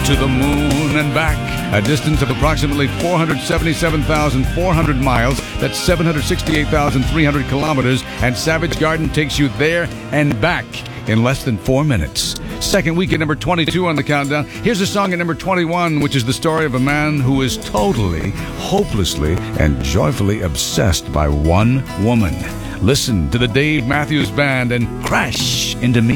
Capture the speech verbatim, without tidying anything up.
to the moon and back, a distance of approximately four hundred seventy-seven thousand four hundred miles. That's seven hundred sixty-eight thousand three hundred kilometers, and Savage Garden takes you there and back in less than four minutes. Second week at number twenty-two on the countdown. Here's a song at number twenty-one, which is the story of a man who is totally, hopelessly, and joyfully obsessed by one woman. Listen to the Dave Matthews Band and Crash Into Me.